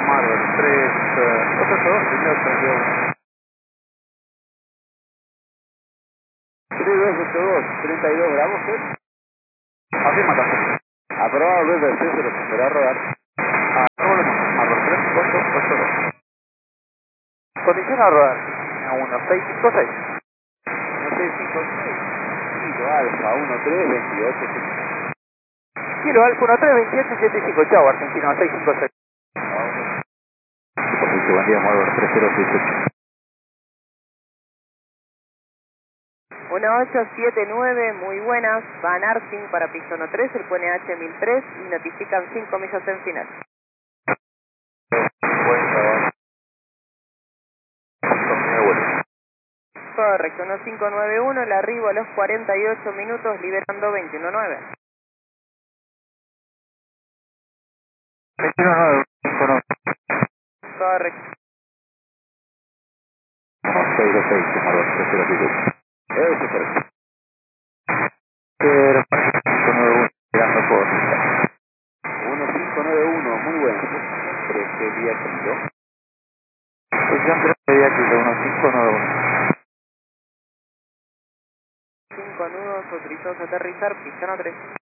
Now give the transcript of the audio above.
Marvel 3, 882, primero 32. 3282, 32 grados, ¿sí? Afirma también. Aprobado Luis García, se lo volverá a rodar. Marvel 3, 882. Condición a rodar. A 1656. 1656. Kilo Alfa 1328. Kilo Alfa 132875. Chau, Argentina 656. Servicio, buen día, Marvel 3018. 1879, muy buenas, Van Arsing para piso 3, el QNH 1003 y notifican 5 millas en final. Correcto, 1591, el arribo a los 48 minutos, liberando 219. 219, 59. Correcto. 626, Marvel 3018. Eso es correcto. 591, tirando por. 1591, muy bueno. Siempre sería kilo. Posición 3 media kilo, 1591. 5 nudos, autorizados a aterrizar, piso 3.